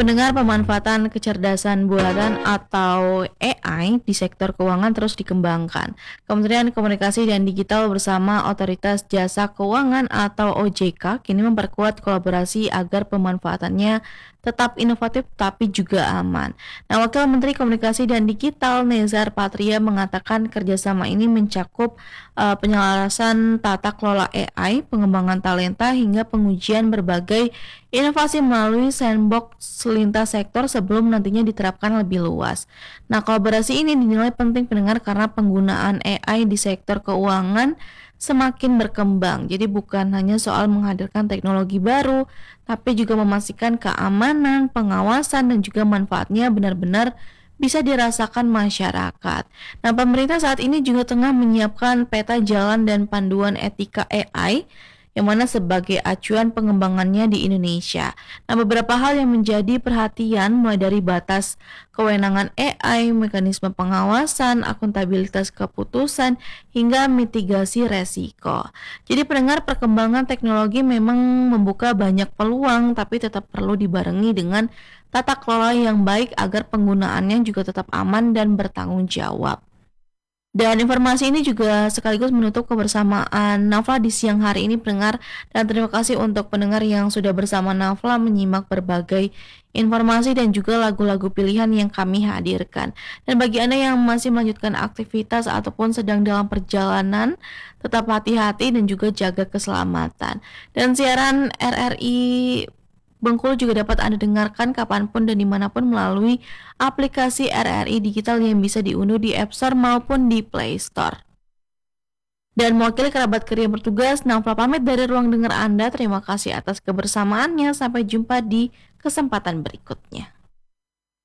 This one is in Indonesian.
Pendengar, pemanfaatan kecerdasan buatan atau AI di sektor keuangan terus dikembangkan. Kementerian Komunikasi dan Digital bersama Otoritas Jasa Keuangan atau OJK kini memperkuat kolaborasi agar pemanfaatannya tetap inovatif tapi juga aman. Nah, Wakil Menteri Komunikasi dan Digital Nezar Patria mengatakan kerjasama ini mencakup penyelarasan tata kelola AI, pengembangan talenta hingga pengujian berbagai inovasi melalui sandbox lintas sektor sebelum nantinya diterapkan lebih luas. Nah, kolaborasi ini dinilai penting pendengar karena penggunaan AI di sektor keuangan semakin berkembang. Jadi bukan hanya soal menghadirkan teknologi baru, tapi juga memastikan keamanan, pengawasan, dan juga manfaatnya benar-benar bisa dirasakan masyarakat. Nah, pemerintah saat ini juga tengah menyiapkan peta jalan dan panduan etika AI yang mana sebagai acuan pengembangannya di Indonesia. Nah, beberapa hal yang menjadi perhatian mulai dari batas kewenangan AI, mekanisme pengawasan, akuntabilitas keputusan, hingga mitigasi resiko. Jadi pendengar, perkembangan teknologi memang membuka banyak peluang, tapi tetap perlu dibarengi dengan tata kelola yang baik agar penggunaannya juga tetap aman dan bertanggung jawab. Dan informasi ini juga sekaligus menutup kebersamaan Nafla di siang hari ini pendengar, dan terima kasih untuk pendengar yang sudah bersama Nafla menyimak berbagai informasi dan juga lagu-lagu pilihan yang kami hadirkan. Dan bagi Anda yang masih melanjutkan aktivitas ataupun sedang dalam perjalanan, tetap hati-hati dan juga jaga keselamatan. Dan siaran RRI Bengkulu juga dapat Anda dengarkan kapanpun dan dimanapun melalui aplikasi RRI Digital yang bisa diunduh di App Store maupun di Play Store. Dan mewakili kerabat kerja yang bertugas, Naufla pamit dari ruang dengar Anda. Terima kasih atas kebersamaannya. Sampai jumpa di kesempatan berikutnya.